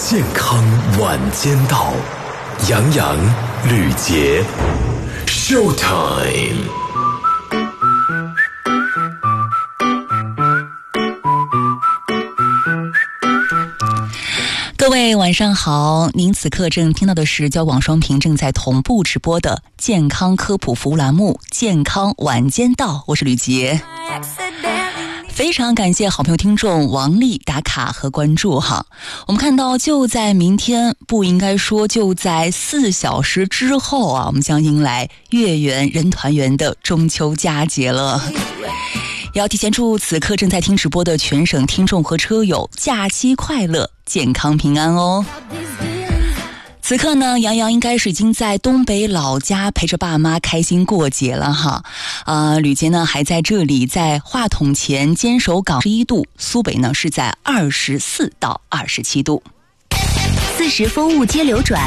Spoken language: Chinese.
健康晚间到，杨洋、吕杰 ，Showtime。 各位晚上好，您此刻正听到的是交广双频正在同步直播的健康科普服务栏目《健康晚间到》，我是吕杰。非常感谢好朋友听众王丽打卡和关注哈。我们看到就在明天，不应该说就在4小时之后啊，我们将迎来月圆人团圆的中秋佳节了。也要提前祝此刻正在听直播的全省听众和车友假期快乐，健康平安哦。此刻呢，杨洋应该是已经在东北老家陪着爸妈开心过节了哈。吕杰呢还在这里，在话筒前坚守岗11度，苏北呢是在24到27度。 40风物街流转，